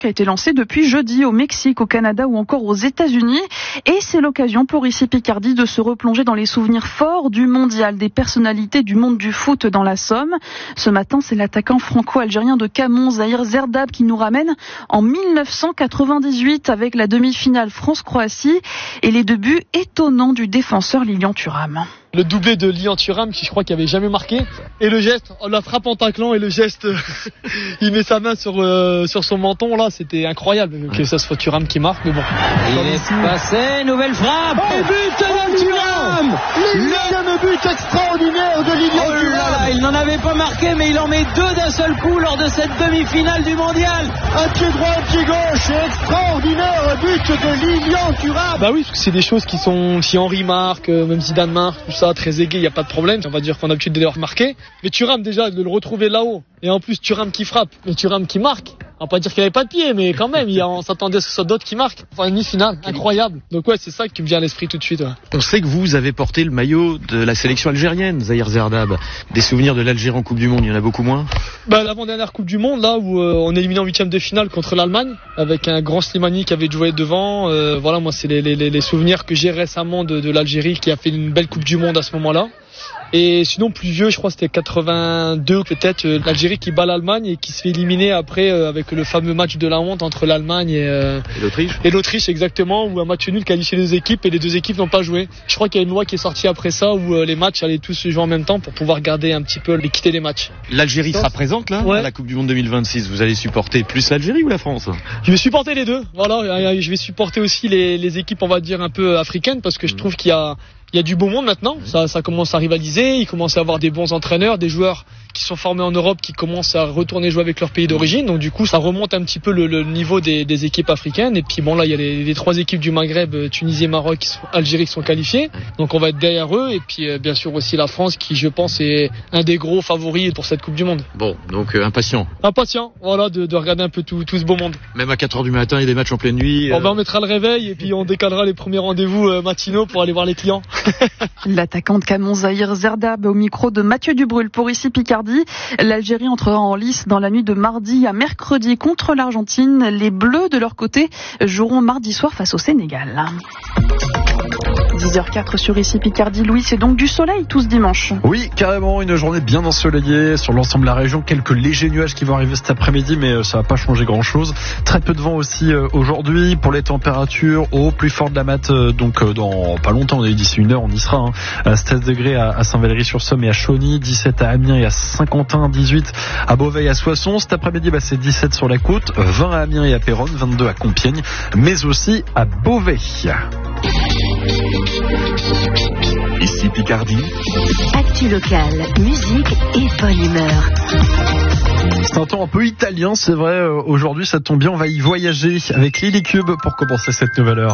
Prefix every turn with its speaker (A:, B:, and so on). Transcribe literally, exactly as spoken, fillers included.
A: qui a été lancé depuis jeudi au Mexique, au Canada ou encore aux États-Unis. Et c'est l'occasion pour ici Picardie de se replonger dans les souvenirs forts du mondial, des personnalités du monde du foot dans la Somme. Ce matin, c'est l'attaquant franco-algérien de Camon, Zahir Zerdab, qui nous ramène en mille neuf cent quatre-vingt-dix-huit avec la demi-finale France-Croatie et les deux buts étonnants du défenseur Lilian Thuram.
B: Le doublé de Lilian Thuram qui je crois qu'il avait jamais marqué. Et le geste, la frappe en taclant et le geste, il met sa main sur, euh, sur son menton là, c'était incroyable que ça soit Thuram qui marque, mais bon.
C: Il est passé, nouvelle frappe.
D: Oh, but de Thuram. Le but extraordinaire de Lilian
C: oh
D: Thuram.
C: Là là, il n'en avait pas marqué, mais il en met deux d'un seul coup lors de cette demi-finale du mondial.
D: Un pied droit, un pied gauche, c'est extraordinaire, but de Lilian Thuram.
B: Bah oui, parce que c'est des choses qui sont, si Henry marque, même Zidane marque, tout ça, très aiguë, il n'y a pas de problème. On va dire qu'on a l'habitude de les remarquer. Mais Thuram, déjà, de le retrouver là-haut. Et en plus, Thuram qui frappe. Et Thuram qui marque. On va pas dire qu'il avait pas de pied, mais quand même, on s'attendait à ce que ce soit d'autres qui marquent. Enfin, une demi-finale, incroyable. Donc ouais, c'est ça qui me vient à l'esprit tout de suite. Ouais.
E: On sait que vous avez porté le maillot de la sélection algérienne, Zahir Zerdab. Des souvenirs de l'Algérie en Coupe du Monde, il y en a beaucoup moins.
B: Bah, l'avant-dernière Coupe du Monde, là, où euh, on est éliminé en huitième de finale contre l'Allemagne, avec un grand Slimani qui avait joué devant. Euh, voilà, moi, c'est les, les, les souvenirs que j'ai récemment de, de l'Algérie qui a fait une belle Coupe du Monde à ce moment-là. Et sinon plus vieux, je crois que c'était quatre-vingt-deux peut-être, euh, l'Algérie qui bat l'Allemagne et qui se fait éliminer après euh, avec le fameux match de la honte entre l'Allemagne et, euh,
E: et l'Autriche.
B: Et l'Autriche exactement, où un match nul qualifiait les équipes et les deux équipes n'ont pas joué. Je crois qu'il y a une loi qui est sortie après ça où euh, les matchs allaient tous se jouer en même temps pour pouvoir garder un petit peu l'équité des matchs.
E: L'Algérie sera présente là
B: ouais.
E: à la Coupe du Monde deux mille vingt-six. Vous allez supporter plus l'Algérie ou la France?
B: Je vais supporter les deux. Voilà, je vais supporter aussi les, les équipes on va dire un peu africaines parce que je trouve qu'il y a Il y a du beau monde maintenant, ça, ça commence à rivaliser, il commence à avoir des bons entraîneurs, des joueurs qui sont formés en Europe qui commencent à retourner jouer avec leur pays d'origine, donc du coup ça remonte un petit peu le, le niveau des, des équipes africaines. Et puis bon là il y a les, les trois équipes du Maghreb, Tunisie, Maroc, qui sont, Algérie qui sont qualifiées, donc on va être derrière eux. Et puis euh, bien sûr aussi la France qui je pense est un des gros favoris pour cette Coupe du Monde.
E: Bon, donc euh, impatient.
B: Impatient, voilà, de, de regarder un peu tout, tout ce beau monde.
E: Même à quatre heures du matin, il y a des matchs en pleine nuit.
B: Euh... On, ben, on mettra le réveil et puis on décalera les premiers rendez-vous euh, matinaux pour aller voir les clients.
A: L'attaquant de Camon, Zahir Zerdab, au micro de Mathieu Dubrul pour ici Picardie. L'Algérie entrera en lice dans la nuit de mardi à mercredi contre l'Argentine. Les Bleus, de leur côté, joueront mardi soir face au Sénégal. dix heures quatre sur ici Picardie. Louis, c'est donc du soleil tout ce dimanche.
F: Oui, carrément, une journée bien ensoleillée sur l'ensemble de la région. Quelques légers nuages qui vont arriver cet après-midi, mais ça va pas changer grand-chose. Très peu de vent aussi aujourd'hui. Pour les températures, au plus fort de la mat, donc dans pas longtemps, on a eu d'ici une heure, on y sera. Hein. À seize degrés à Saint-Valery-sur-Somme et à Chauny, dix-sept à Amiens et à Saint-Quentin, dix-huit à Beauvais et à Soissons. Cet après-midi, bah, c'est dix-sept sur la côte, vingt à Amiens et à Péronne, vingt-deux à Compiègne, mais aussi à Beauvais.
G: Ici Picardie.
H: Actu locale, musique et bonne humeur.
F: C'est un temps un peu italien, c'est vrai. Aujourd'hui, ça tombe bien, on va y voyager avec Lily Cube pour commencer cette nouvelle heure.